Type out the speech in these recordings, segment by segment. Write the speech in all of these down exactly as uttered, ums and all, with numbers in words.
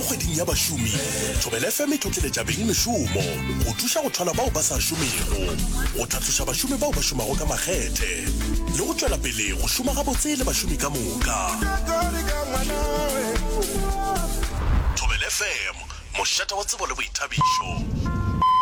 kgweding ya bašomi Thobela F M e tlotleletša beng mešomo go thuša go thola bao ba sa šomego go tlhatloša bašomi bao ba šomago ka makgethe le go tšwela pele go šoma gabotse le bašomi ka moka. Thobela F M, mošata wa tsebo le boithabišo.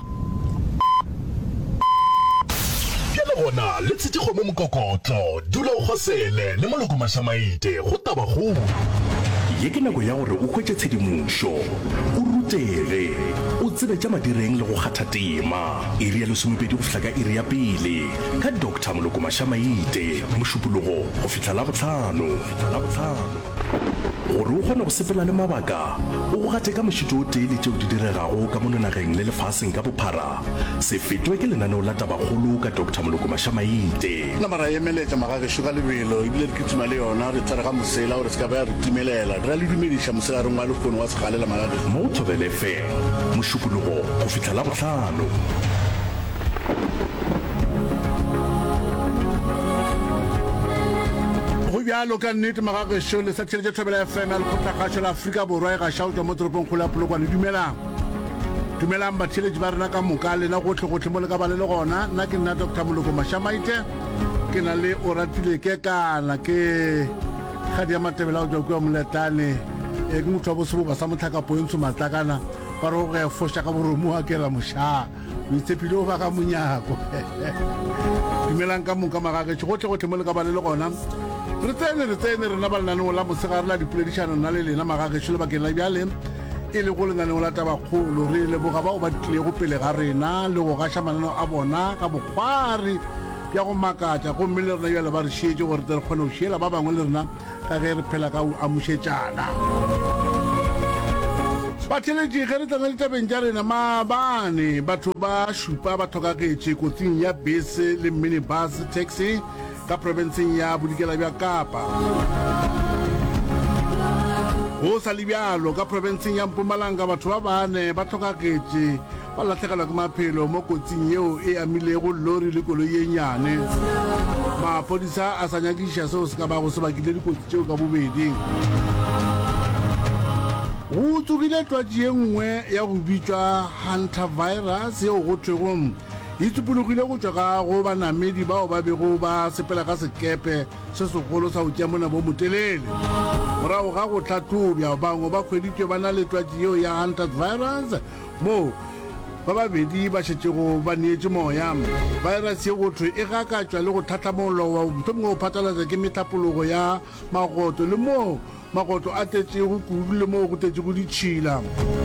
Gona le tsetse go mo mokokotlo dula o khosele le moloko mashamaite go taba go ye ke nako ya gore o khwetse tshedimošo o rutere o tsebe tša madireng le go kgatha tema iri ya lesomepedi go fihla ka iri ya pele ka Doctor Moloko Mashamaite mošupologo go fihla la botlhano la botlhano gore o kgona go sepela le mabaka o go gate ka mošito o tee le tšeo di diregago ka mo nageng le lefaseng ka bophara se fetwe ke lenaneo la tabagolo ka Doctor Moloko Mashamaite na mara emeletša magagešo ka lebelo ebile re ke tsuma le yona re tsara ga mosela gore se ka ba ya re timelela re a le dumediša mosela reng wa lekgono wa segale la magagešo mo Thobela F M mošupologo go fihla la botlhano. go bjalo ka nnete magagešo le sa tšheletše Thobela F M ya lekgotlakgašo la Afrika Borwa e gašaotša mo toropong kgolo ya Polokwane. dumelang dumelang batheletši ba rena ka moka lena gotlhe-gotlhe mo le ka ba le le gona nna ke nna Doctor Moloko Mashamaite ke na le Oratile Kekana ke kgadi ya Matebela o tswa moletane e ke motho wa boseboba sa motlhaka poentso matlakana ba re go ya foša ka boromo a kela mošaa o itshepile o ba ka monyako. dumelang ka moka magagešo gotlhe-gotlhe mo le ka ba le le gona re tsene re tsene rena ba lenaneo la mosegare la dipoledišano na le lena magagešo le bakeng la bjale e le go lenaneo la tabakgolo re leboga bao ba tlilego pele ga rena le go gaša mananeo a bona ka bokgwari ya go makatša gomme le rena bjale ba re šietše gore re kgone go šiela ba bangwe le rena ka ge re phela ka go amošetšana. batheletši ge re tlang le tabeng tša rena maabane batho ba šupa ba thokagetše kotsing ya bese le minibus taxi ka provinceng ya Bodikela bja Kapa. go sa le bjalo ka provinceng ya Mpumalanga batho ba bane ba thokagetše ba latlhegelwa ke maphelo mo kotsing yeo e amilego lori le koloi ye nyane. maphodisa a sa nyakiša seo se ka bago se bakile dikotsi tšeo ka bobedi. go tsogile twatši ye nngwe ya go bitšwa Hunter virus yeo go thwego e tsupologile go tšwa ka go banamedi bao ba bego ba sepela ka sekepe se segolo sa go tšea mona bo motelele morago ga go hlatlhobja bangwe ba kgweditšwe ba na le twatši yeo ya Hunter virus mo ba babedi ba šetšego ba neetše moya. virus ye go thwe e gakatšwa le go tlhatlha molowa mohlomongwe go phatlalatša ke metlapologo ya magoto le mo magoto a tetšego kudu le mo go tetšego ditšhila.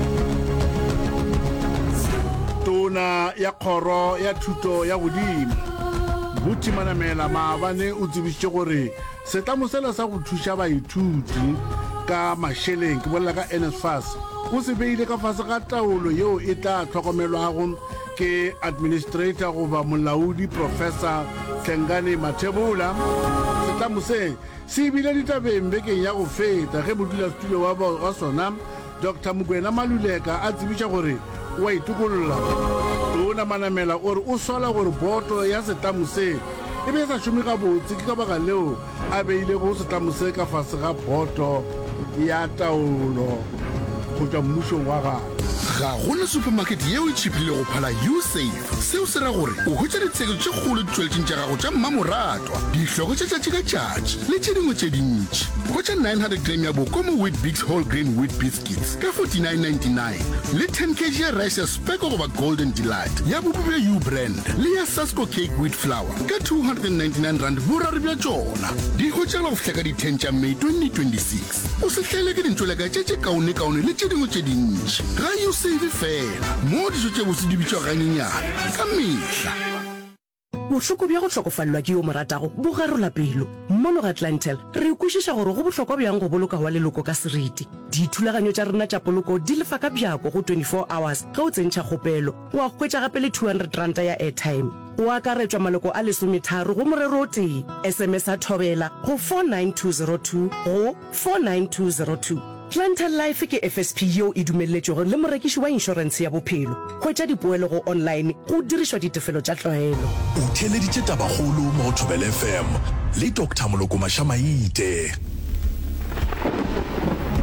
tona ya kgoro ya thuto ya godimo Buti Manamela maabane o tsebišitše gore setlamo sela sa go thuša baithuti ka mašeleng ke bolela ka NSFAS go se beile ka fase ga taolo yeo e tla tlhokomelwago ke administrator goba molaodi Professor Hlengani Mathebula. setlamo se se ebile ditabeng bekeng ya go feta ge modulasetulo wa sona Doctor Mokoena Maluleka a tsebiša gore wa itukolola. tona Manamela ore o sola gore boto ya setlamo se e be sa šome gabotse ke ka baka leo a beile go setlamo se ka fase ga boto ya taolo go tšwa mmušong wa gae. ga gona supermarket yeo e tšhipile go phala usafe seo se ra gore o hwetša ditsheko tše kgolo ditšweletšeng tša gago tša mmamoratwa dihloko tša tšatši ka tšatši le tše dingwe tše dintši. hwetša nine hundred gram ya bokomo wheat bix whole grain wheat biscuits ka forty-nine ninety-nine le ten kilograms ya rice ya speko goba golden delight ya bobube u brand le ya Sasco cake wheat flour ka two hundred ninety-nine rand borare bja tšona. di hwetšagala go fihla ka di ten tša May twenty twenty-six. o se hlele ke dintšweleka tše tše kaone-kaone le tše dingwe tše dintši ga usafe fela mo dijo tše bose di bitšwa ganyenyane ka mehla. bohloko bja go hlokofallwa ke yo moratago bo garola pelo. mmono ga Clientele re kwešiša gore go bohlokwa bjang go boloka wa leloko ka seriti. dithulaganyo tša rena tša poloko di lefa ka bjako go twenty-four hours ge o tsentšha kgopelo wa hwetša gape le two hundred ranta ya airtime. o akaretšwa maloko a lesometharo go morero o tee. sms a thobela go four nine two zero two go four nine two zero two. Clientele Life ke F S P yeo e dumeletšego le morekiši wa inšorense ya bophelo. hwetša dipoelo go online go dirišwa ditefelo tša tlwaelo. o theeleditše tabakgolo mo Thobela F M le Doctor Moloko Mashamaite. re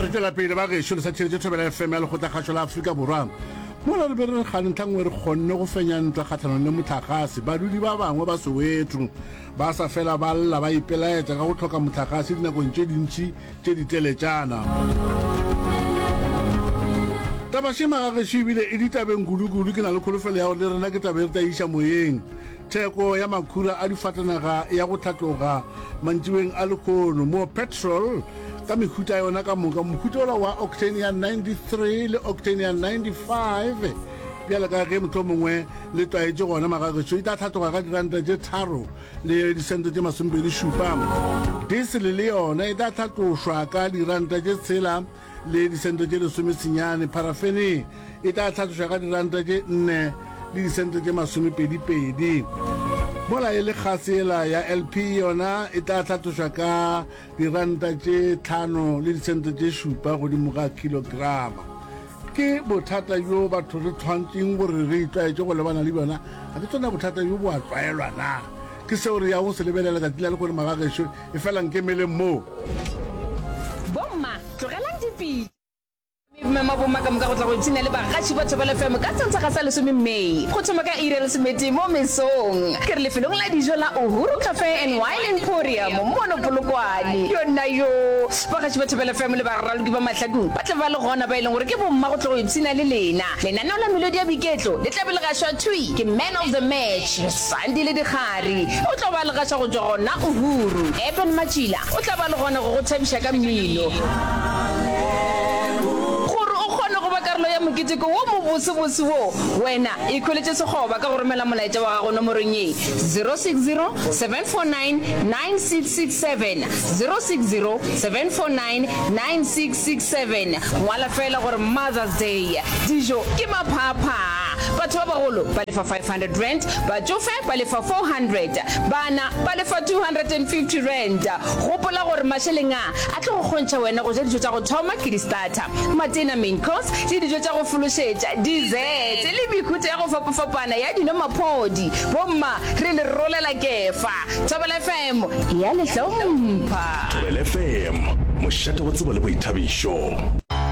tswela pele ba ge šole sa tšhelete thobela F M ya lekgotlakgašo la Afrika Borwa mola re be re gane ntlhangwe re kgonne go fenya ntwa kgatlhanong le motlakgase badudi ba bangwe ba Soweto ba sa fela ba lla ba ipelaetša ka go tlhoka motlakgase dinakong tše dintši tše diteletšana tabašema ga gešo ebile e ditabeng kudu-kudu ke na le kgolofelo ya gore le rena ke tabe re taiša moyeng theko ya makhura a difatanaga ya go tlhatloga mantšiweng a lekgono mo petrol ka mekhuta yona ka moka mokhuta ola wa octane ya ninety-three le octane ya ninety-five bjale ka ge motho mongwe le twaetše gona magageso e tla tlhatloga ka diranta tše tharo le disente tše masompedi šupa diesel le yona e tla tlhatlošwa ka diranta tše tshela le disente tše lesomesenyane parafene e tla tlhatlošwa ka diranta tše nne le disente tše masomepedipedi mola e le kgasela ya L P yona e tla tlhatlošwa ka diranta tše tlhano le disente tše šupa godimo ga kilograma ke bothata yo batho re tshwantseng gore re itlwaetše go lebana le bona ga ke tsona bothata yo bo a tlwaelwa na ke seo re ya go se lebelela ka tila le gore magagešo e fela nkemeleng moo bomma tlogelang dipedi mama bomma ka moka go tla go itsina le bagatši ba thobela F M ka tsantsa ga sa lesome Mei go thoma ka ire le semete mo mesong ke re lefelong la dijo la Uhuru Cafe and Wine Emporium mono Polokwane yona yo bagatši ba thobela F M le baraloki ba mahlakong ba tla ba le gona ba ileng gore ke bomma go tla go itsina le lena lenaneo la melodi ya biketlo le tla be le gašwa thui ke man of the match Sandi le Dikgari o tla ba le gašwa go tswa gona Uhuru Eben Machila o tla ba le gona go go thabiša ka mmino ya moketeko wo mo bosebose wo wena e kholetse segoba ka go romela molaetša wa gago nomorong ye zero six zero seven four nine nine six six seven zero six zero seven four nine nine six six seven ngwala fela gore Mother's Day dijo ke maphapha batho ba bagolo ba lefa five hundred rand batsofe ba lefa four hundred bana ba lefa two hundred fifty rand gopola gore masheleng a a tlo go kgontšha wena go ja dijo tša go thoma ke di-starter matena main course le dijo tša go fološetša dessert le mekhutha ya go fapafapana ya dinomaphodi bomma re le rolela kefa Thobela F M ya lehlompha Thobela F M mošate wa tseba le boithabišo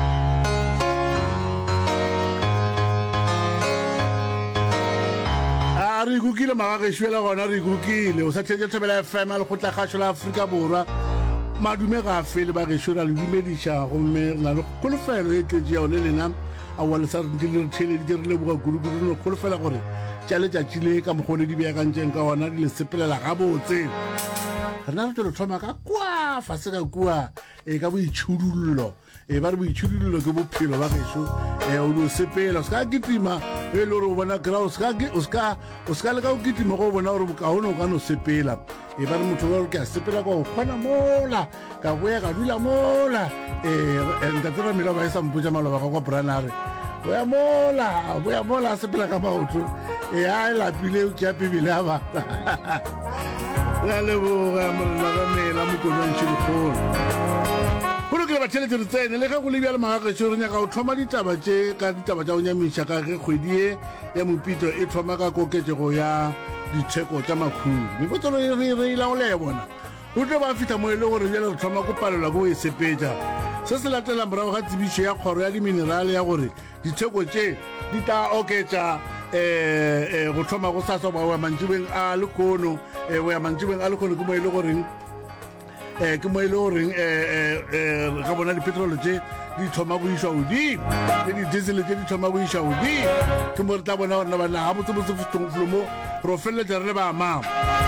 re ikukile magageso fela gona re ikukile o sa tšhetše Thobela F M a lekgotlakgašo la Afrika Borwa madume ga fele ba gešo ra le dumediša gomme re na le kgolofelo e tletše ya one lena a wa le sa re ntse le re theeleditše re leboga kudu-kudu re kgolofela gore tša letšatši le ka mokgone di beakantšeng ka gona di le sepelela gabotse re na re tlo le thoma ka kua fase ka kua e ka boitšhudullo e ba re boitšhudullo ke bophelo ba gešo o dio sepela o se ka kitima e le gore o bona kra o se ka le ka o kitima go o bona gore bokaone o ka no sepela e ba re motho wa gore ke a sepela ka go kgona mola ka boya ka dula mola um ntate ramela ba e sa mpotša maloba ka kwa branare boya mola boya mola a sepela ka maoto e a e lapile o tšea pebile a bana la leboga morena ramela mokonwantšhe dikgolo go lokile batšhelete re tsene le ge go lebja le magageso re nyaka go thoma ditaba tše ka ditaba tša go nyamiša ka ge kgwedi e ya mopito e thoma ka koketsego ya ditheko tša makhulu mepotsolo re ilaole bona o tlo ba fitha mo e le gore bjale re thoma ko palelwa ko e sepetša se se latela morago ga tsebišo ya kgoro ya diminerale ya gore ditheko tše di tla oketša um go thoma go saswa ba ya mantšibeng a lekgono go ya mantšibeng a lekgono ke mo e le goreng um ke mo e le goreng um ga bona dipetrolo tše di thoma go išwa godimo le di-diesel tše di thoma go išwa godimo ke mo re tla bona gorena bana ga botsebotsefolo mo ro feleletša re le ba amang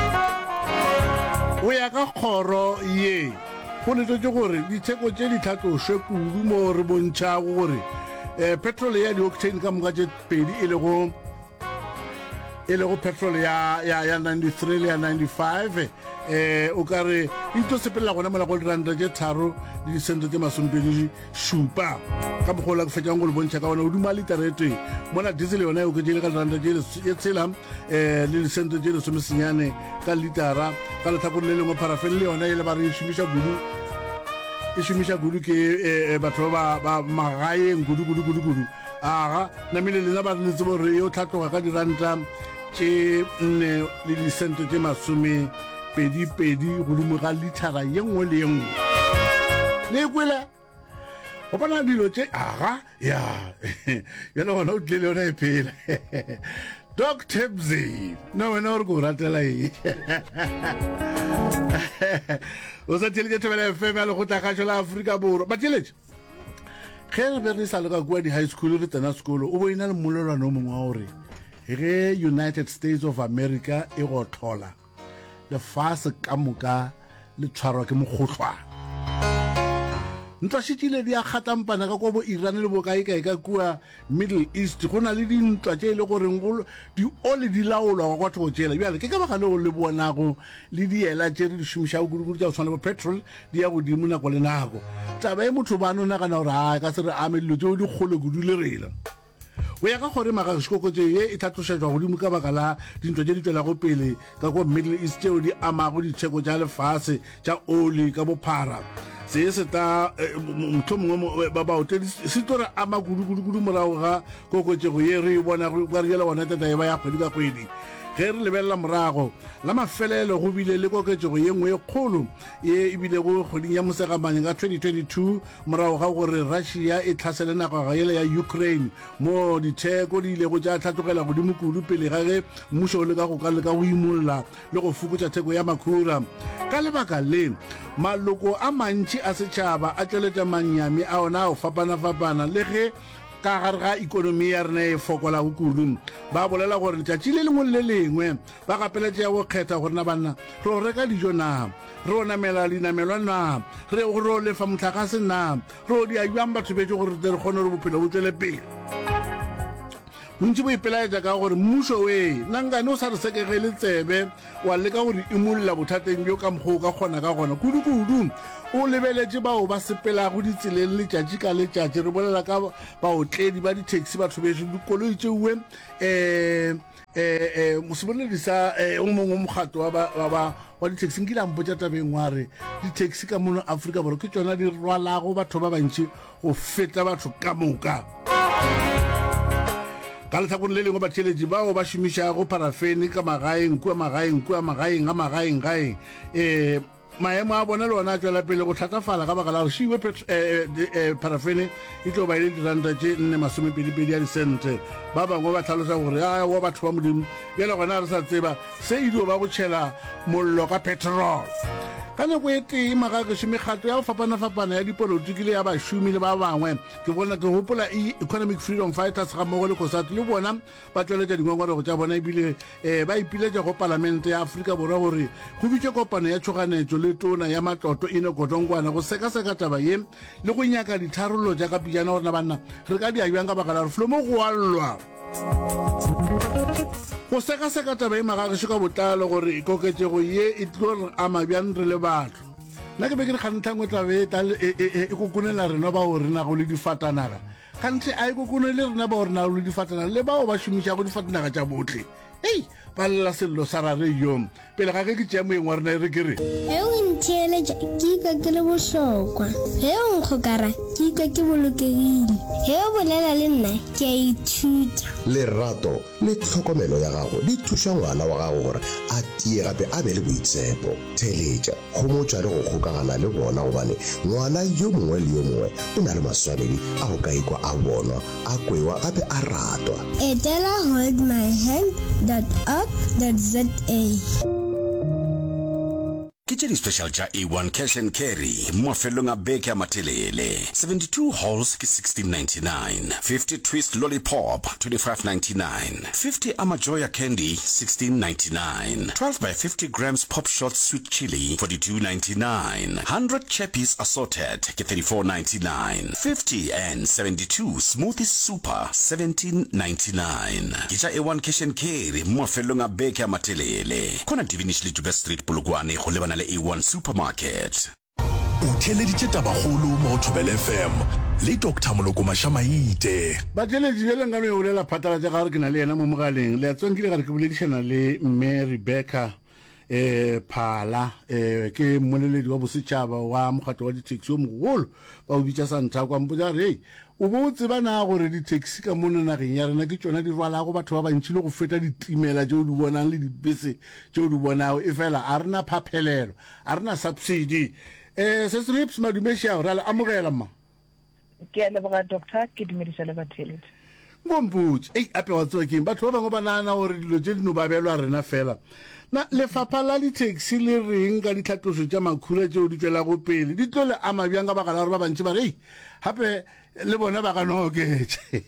go ya ka kgoro ye go netšetše gore ditheko tše di tlhatlošwe kudu mo re bontšhago gore um petrol ya di-octane ka moka tše pedi e le go e le go petrol ya ya ninety-three le ya ninety-five eh o ka re e tlo sepelela gona mola go diranta tše tharo le disente tše masompedi šupa ka mogola ke fetšang go le bontšha ka gona o duma literete mona diesel yona e oketšele ka diranta tše tshela um le disente tše lesomesenyane ka litara ka letlhakore le lengwe parafene le yona e le ba re e šomiša kudu e šomiša kudu ke batho ba magaeng kudu-kudu-kudu-kudu aga namele lena ba re letse bore e o tlhatloga ka diranta tše nne le disente tše masome pedi-pedi godimo ga litara ye nngwe le ye nngwe le kwele o bona dilo tse aga ya yona bona o tlile yona e phela Doc Tebzi no wena o re go ratela e o sa tshele Thobela F M le go tla ga la Afrika Borwa ba tshele ge re re sa le ka kwa di high school re tsena sekolo o bo ina le molelwana mongwe wa gore ge United States of America e go thola le fase ka moka le tshwarwa ke mogothlwana ntwa shitile di a khatampana ka go bo Iran le bo kae kae ka kwa Middle East gona le dintwa tše le gore ngolo di ole di laolwa go go tshela bjale ke ka ba ga le le bona go le diela tše di shumisha go go tša tshwana bo petrol di ya go di mona go le nako taba e motho ba nona kana gore a ka se re amello tšeo di kgole go dule rela o ya ka gore maga sekoko tše ye e thatošetšwa godimo ka baka la dintwa tše di tswela go pele ka go Middle East tšeo di amago ditsheko tša lefase tša oli ka bophara se se ta motho mongwe ba ba hotel se tora ama gudu morago ga kokotšego ye re bona go ga riela bona tata e ba ya kgwedi ka kgwedi ge re lebella morago la mafelelo go bile le koketšego ye nngwe e kgolo ye e bile go kgweding ya mosegamane ka twenty twenty-two morago ga gore Russia e tlhasele naga yela ya Ukraine mo ditheko di ile go tša tlhatlogela godimo kudu pele ga ge mmušo o le ka go ka le ka go imolla le go fokotša theko ya makhura ka lebaka le maloko a mantši a setšhaba a tšweletša mannyami a ona a go fapana-fapana le ge ka gare ga ikonomi ya rena e fokola go kudu ba bolela gore letšatši le lengwe le lengwe ba gapeletša ya go kgetha gore na banna re o reka dijo na re o namela dinamelwa na re o lefa motlakase na re o di ajwang batho betše gore re kgone gore bophelo bo tswele pele bontši bo ipelaetša ka gore mmušo we nankane o sa re sekegele tsebe wa leka gore imolola bothateng bjo ka mokgwa o ka kgona ka gona kudu-kudu o lebeletše bao ba sepelago ditseleng letšatši ka letšatši re bolela ka baotledi ba di-taxi batho bešo dikoloi tšeuwe um um moseboledi sa o mongwe mokgato wa di-taxi nkile ampotša tabeng wa re di-taxi ka mono Afrika Borwa ke tšona di rwalago batho ba bantši go feta batho ka moka ka letlhakong le lengwe batheletši bao ba šomišago parafene ka magaeng kua magaeng kua magaeng a magaeng gaeng um maemo a bona le ona a tswela pele go tlhatafala ka baka la gore šiwe parafene e tlo ba ile diranta tše nne masomepedipedi ya disente ba bangwe ba tlhalosa gore a wa batho ba modimo bjale gona re sa tseba se e dio ba go tšhela mollo ka petrol ka nako e tee magakešo mekgato ya go fapana-fapana ya dipolotiki le ya bašomi le ba bangwe ke bona ke gopola economic freedom fighters ga mmogo le COSATU le bona ba tšweletša dingongorego tša bona ebile um ba ipiletša go palamente ya Afrika Borwa gore go bitše kopano ya tšhoganetšo le tona ya matlotlo ene kotonkwana go sekaseka taba ye le go nyaka ditharollo tša ka pijana gore na banna re ka di ajwang ka baka la re folomo go allwa go sekaseka taba e magagešo ka botlalo gore ikoketšego ye e tlo re ama bjang re le batho nna ke be ke re kgantlhangwe tabe e kokonela rena bao rena go le difatanaga kganthe a e kokonele rena bao rena go le difatanaga le bao ba šomišago difatanaga tša botlhe ei ba lela sello sa rare yong pele ga ke ke tšea moeng wa rena e re ke re ge o ntheeletša ke ikwa ke le bohlokwa ge o nkgokara ke ikwa ke bolokegile ge o bolela le nna ke a ithuta lerato le tlhokomelo ya gago di thuša ngwana wa gago gore a tie gape a be le boitshepo theletša gomotša le go kgokagana le bona gobane ngwana yo mongwe le yo mongwe o na le maswanedi a go ka ikwa a bonwa a kwewa gape a ratwa etela hold my hand org za ke tše di-special tša A one cash and carry mo mafelong a beke a mathelele seventy-two halls ke sixteen ninety-nine fifty twist lollipop twenty-five ninety-nine fifty amajoya candy sixteen ninety-nine twelve by fifty grams pop shot sweet chili forty-two ninety-nine one hundred chappies assorted ke thirty-four ninety-nine fifty and seventy-two smoothie super seventeen ninety-nine ke tša A one cash and carry mo mafelong a beke a mathelele khona divinish le Juba Street Polokwane go lebana le A one supermarket o theleditše tabagolo mo Thobela F M le Doctor Moloko Mashamaite ba theletše bjale nka no e olela phatlalatša gare ke na le yena mo mogaleng le a tswankile gare ke boledišana le mme Rebecca eh phala eh ke mmoleledi wa bosetšhaba wa mokgatlo wa di-taxi o mogolo ba o bitša Santa kwa mpotša re ei o bo o tseba na gore di-taxi ka mona nageng ya rena ke tšona di rwalago batho ba bantši le go feta ditimela tšeo di bonang le dibese tšeo di bonago e fela a rena phaphelelo a rena subsidy um se serips madumešao ra le amogela ma ke a leboga doctor ke dumedisa le batheletši ngomputse ei ape wa tsewa keng batho ba bangwe ba naana gore dilo tse dino ba belwa rena fela na lefapha la di-taxi le reng ka ditlhatloso tša makhura tšeo di tswelago pele di tlo le ama bjang ka baka la gore ba bantši ba re ei gape le bona ba ka no oketse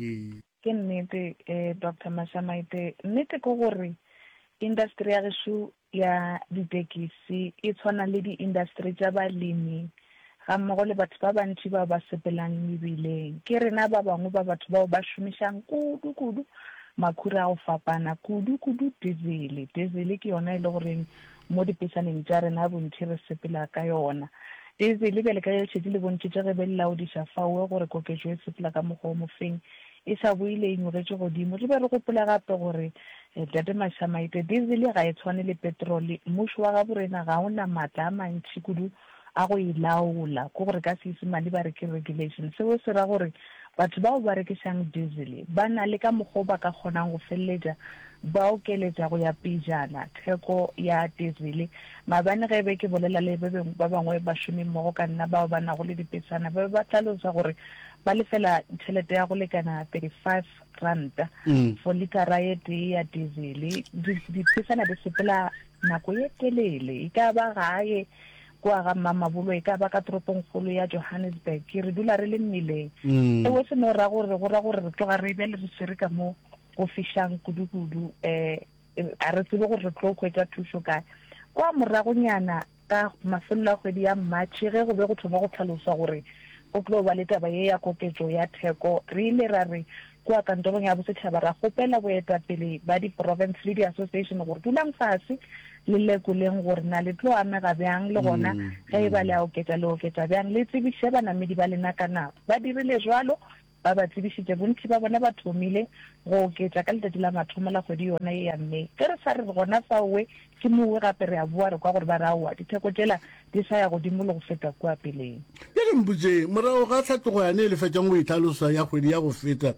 ke nnete um doctor Mashamaite nnete ke gore industry ya gešo ya ditekisi e tshwana le di-industry tša balemi ga mmogo le batho ba bantši ba ba sepelang mebileng ke rena ba bangwe ba batho bao ba šomišang kudu-kudu makhura a go fapana kudu-kudu diesel diesel ke yona e le goreng mo dipesaneng tša rena bontši re sepela ka yona diesel bjale ka šedi le bontšitše ge be le laodiša faoe gore koketšo e sepela ka mokgwa o mofeng e sa boile e nyogetše godimo re be re gopola gape gore tate Mashamaite diesel ga e tshwane le petrole mmušo wa gaborena ga o na maatla a mantši kudu a go e laola ko gore ka seesemane ba re ke regulation seo se ra gore batho bao ba rekišang diesel ba na le ka mokgwa ba ka kgonang go feleletša ba okeletša go ya pejana theko ya diesel maabane ge be ke bolela le ba bangwe ba šomi mmogo ka nna bao ba nago le dipesana ba ba tlhalosa gore ba lefela tšhelete ya go lekana thirty-five ranta for litera ye tee ya diesel dipesana di sepela nako ye telele e ka ba gae kwa ga mamabolo e ka ba ka toropong kgolo ya Johannesburg ke re dula re le mmileng eo se no ra gore go ra gore re tloga re be le re sere ka mo go fišang kudu-kudu eh a re tsebe gore re tlo khwetša thušo kae kwa moragonyana ka mafelo a kgwedi ya March ge go be go thoma go tlhalosa gore o tlo ba le taba ye ya koketšo ya theko re ile ra re kwa kantorong ya bosetšhaba ra gopela boetapele ba di-province le di-association gore dulang fase le lekoleng gore na le tlo amega bjang le gona ge e ba le a oketša le oketša bjang le tsebiše banamedi ba lena ka nako ba dirile jwalo ba ba tsebišitše bontši ba bona ba thomile go oketša ka letšatši la mathomo la kgwedi yona ye ya Mei ke re sa re gona faoe ke mowe gape re a boa re kwa gore ba re aowa ditheko tšela di sa ya godimo le go feta kua peleng ye le mpotse morago ga tlhatlogo yane e le fetšang go itlhalosa ya kgwedi ya go feta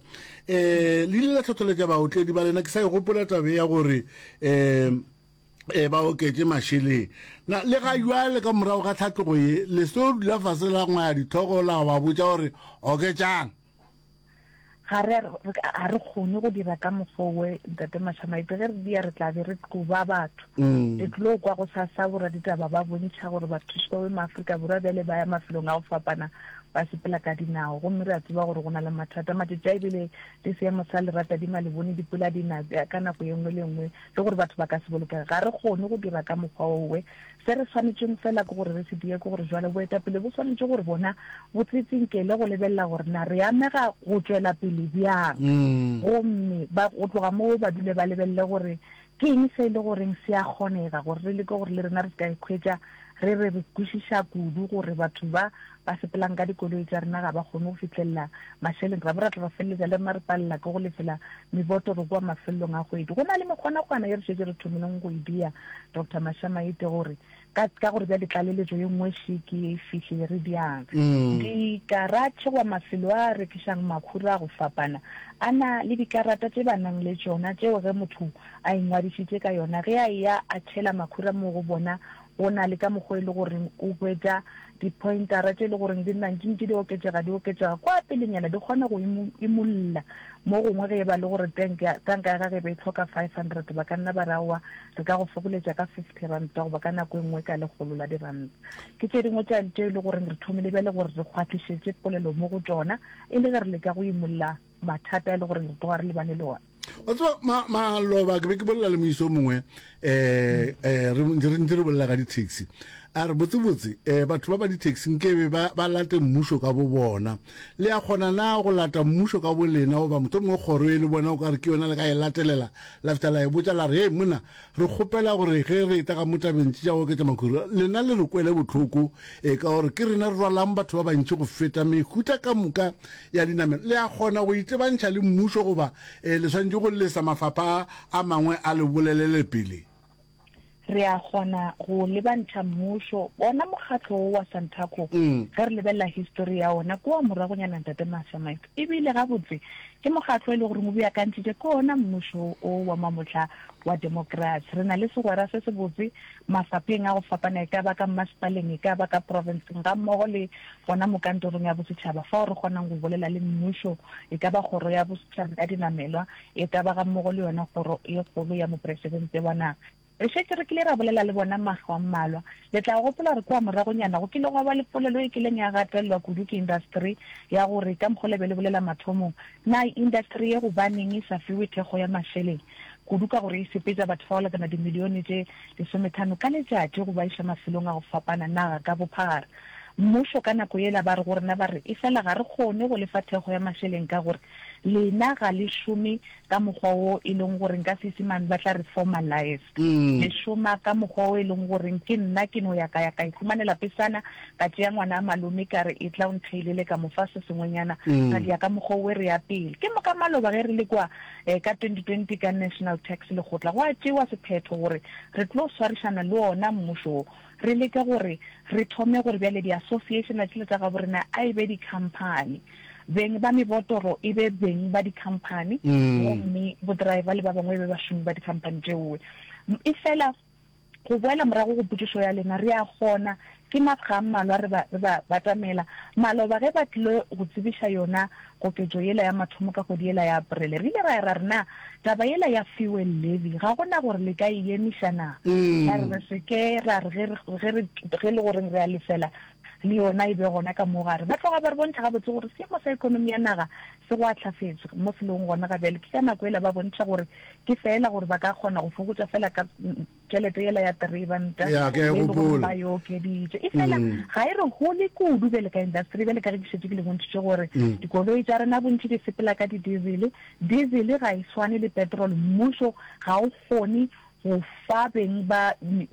um le ile la tlhotlheletša baotledi ba lena ke sa e gopola tabe ya gore um e ba oketse mašheleng na le ga jwale ka morago ga tlhatlogo ye le seo dula fase la ngwaya dithogo la ba botša gore oketšang ga re kgone go dira ka mofowe ntate Mashamaite ge re dia re tla be re tloba batho le tlo kwa go sa sa bora ditaba ba bontšha gore batho ba maAfrika borwa bele ba ya mafelong a go fapana ba sepela ka dinao gomme re a tseba gore go na le mathata matšatši a ebile le seemo sa lerata di malebone dipula di na ka nako ye nngwe le nngwe le gore batho ba ka se bolokega ga re kgone go dira ka mokgwa owe se re tshwanetseng fela ke gore re se die ke gore jwale boetapele bo tshwanetse gore bona bo tsetsinkele go lebelela gore na re amega go tswela pele bjang gomme go tloga moo ba dule ba lebelele gore ke eng se e le goreng se a kgonega gore re leke gore le rena re se ka ikhwetša re re re kwešiša kudu gore batho ba ba sepelang ka dikoloi tša rena ga ba kgone go fitlhelela mašheleng ra bo ra tla ba feleletša le ma re palela ke go lefela mebotoro kwa mafelelong a kgwedi go na le mekgwana-kgwana ye re šetse re thomileng go e dia Doctor Mashamaite gore ka gore bja ditlaleletšo ye nngwe šiki ye e fihle re diang dikaratšhe wa mafelo a rekišang makhura a go fapana a na le dikarata tše ba nang le tšona tšeo ge motho a ingwadišitše ka yona ge a ya a tšhela makhura mo go bona go na le ka mokgwa e le goreng o hwetša di-pointara tše e le goreng di nantšintši di oketšega di oketšega kwa pelenyana di kgona go imolla mo gongwe ge e ba le gore tanka ya gage ba e tlhoka five hundred ba ka nna ba raowa re ka go fokoletša ka fifty ranta goba ka nako e nngwe ka legolo la diranta ke tše dingwe tša tše e le goreng re thomile bjale gore re kgwatlišetše polelo mo go tšona e le ge re le ka go imolla mathata e le goreng re tloga re lebane le ona wa tseba maloba ke be ke bolela le moiso mongwe um re ntse re bolela ka di-taxi a re botsebotse um batho ba ba di-taxi nkebe ba late mmušo ka bo bona le a kgona na go lata mmušo ka bo lena goba motho mongwe kgoro e le bona o ka re ke yona le ka e latelela la feta la e botsa la re e mona re kgopela gore ge re eta ka motabentši tša go oketša makhura lena le re kwele botlhoko um ka gore ke rena re rwalang batho ba bantši go feta mehuta ka moka ya dinamelo le a kgona go itebantšha le mmušo goba um le tshwanetse go lesa mafapha a mangwe a le bolelele pele re a gona go lebantšha mmušo bona mokgatlo wa Santaco ka re lebella history ya ona kwa moragonyana Ntate Masamaite ebile ga botse ke mokgatlo e le gore mo bua kantšitše ke ona mmušo o wa mamotla wa democracy re na le segwera se se botse mafapeng a go fapana e ka ba ka masepaleng e ka ba ka provinceng ga mmogo le gona mo kantorong ya bosetšhaba fa re kgonang go bolela le mmušo e ka ba kgoro ya bosetšhaba ka dinamelwa e ka ba ga mmogo le yona kgoro e kgolo ya moporesidente wa naga re šetse re kile ra bolela le bona maga a mmalwa le tla gopola re kwa moragonyana go kile go ba le polelo e kileng ya gatelelwa kudu ke industry ya gore ka mokgolebe le bolela mathomong na industry e go baneng e sa fiwe thego ya mašeleng kudu ka gore e sepetsa batho fa o lekana dimilione tse lesometlhano ka letšatši go ba iša mafelong a go fapana naga ka bophara mmušo ka nako ela ba re gore na ba re e fela ga re kgone go lefa thego ya mašeleng ka gore lena ga le šome ka mokgwa o e leng gore ka seesimane ba tla re formalize le šoma ka mokgwa o e leng gore ke nna ke no ya ka ya ka ifumanela pesana ka tšea ngwana a malome ka re e tla o ntheilele ka mofa se sengwenyana ka dia ka mokgwa o re ya pele ke mo ka maloba ge re le kwa ka twenty twenty ka national tax le gotla go a tšewa sephetho gore re tlo swarišana le ona mmušo re leke gore re thome gore bjale di-association a tšile tša ga borena a e be di-company beng ba mebotoro e be beng ba di-company gomme bodriver le ba bangwe be bašomi ba di-company tšeowe e fela go boela morago go putsišo ya lena re a gona ke maga a mmalwa re ba batamela maloba ge ba tlile go tsebiša yona koketšo yela ya mathomo ka kgwedi yela ya aprele re ile ra ra rena taba yela ya fuel levy ga gona gore le ka e emišana ra re seke ra re ge le goreng re a lefela le yona e be gona ka mogare ba tloga ba re bontšha gabotse gore seemo sa ekonomi ya naga se go atlhafetse mo selong gona ga bjale ke ka nako ela ba bontšha gore ke fela gore ba ka kgona go fokotsa fela ka tšhelete ela ya tribanta ba yo okeditše e fela ga e re go le kudu bele ka industry bele ka re dišetse ke le bontšitše gore dikoloi tša rena bontši di sepela ka di-diesel diesel ga e swane le petrol mmušo ga o kgone go fa beng ba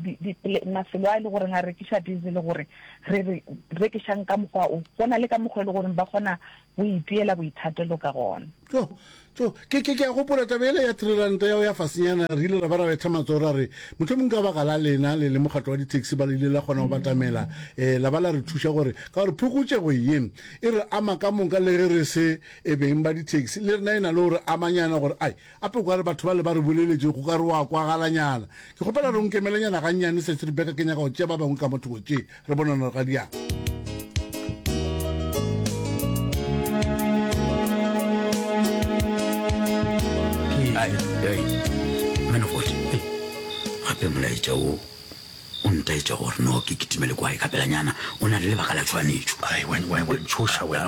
mafelo a e le gore a rekiša diesel gore re rekišang ka mokgwa o gona le ka mokgwa e le gore ba kgona go ipeela boithatelo ka gona so ke ke ke go pola tabele ya triranta ya ya fasenyana re ile ra ba ra betha matsora re motho mong ka baka la lena le le mogatlo wa di-taxi ba ile la gona go batamela eh la ba la re thuša gore ka gore phokotše go yeng e re ama ka monka le ge re se e beng ba di-taxi le rena e na le gore amanyana gore ai ape kwa re batho ba le ba re boleletse go ka re wa kwa galanyana ke gopela re nkemelenyana gannyane se se re beka ke nyaka go tšea ba bangwe ka motho go tšee re bonana ga diang gape molaetša o o ntaetša gore no ke kitimele kwae kapelanyana o na le lebaka la tshwanetšo tshoša wena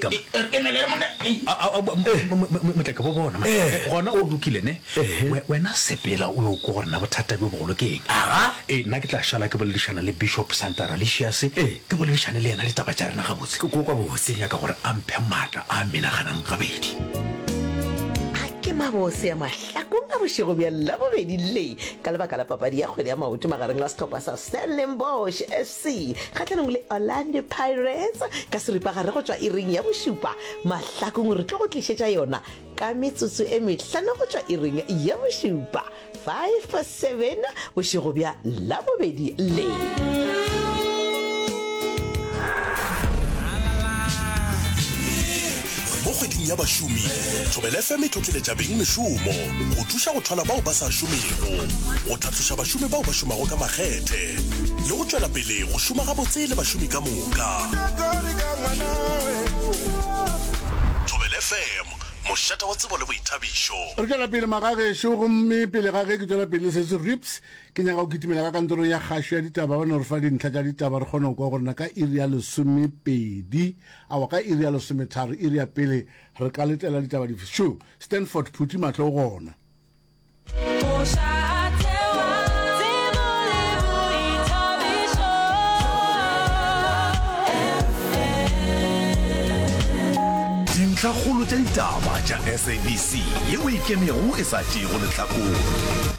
motleka bo bona gona o lokilene wena sepela o yo ko gore na bothata bo bogolo ke eng e nna ke tla šala ke boledišana le bishop Santa Alicius ke boledišane le yena ditaba tša rena gabotse ke ko kwa botse nyaka gore a mphe maatla a menaganang gabedi ke mabose ya mahlakong a bošego bja labobedi le ka lebaka la papadi ya kgwedi ya maoto magareng la setlhopha sa Stellenbosch F C kgatlhanong le Orlando Pirates ka seripagare go tšwa iring ya bošupa mahlakong re tlo go tlišetša yona ka metsotso e mehlano go tšwa iring ya bošupa five for seven bošego bja labobedi le mo kgweding ya bašomi thobela F M e tlotleletša beng mešomo go thuša go thola bao ba sa šomego go tlhatloša bašomi bao ba šomago ka makgethe le go tšwela pele go šoma gabotse le bašomi ka moka thobela F M mošata wa tsebo le boithabišo re tšwela pele magagešo gomme pele ga ge ke tšwela pele se se rips ke nyaka go kitimela ka kantorong ya kgašo ya ditaba ba ne re fa dintlha tša ditaba re kgona go kwa gorena ka iri ya lesomepedi awa ka iri ya lesometharo iri ya pele re ka letela ditaba difo Stanford phuti matlho gona dintlhakgolo tša ditaba tša S A B C yeo e kemego e sa tšego lehlakong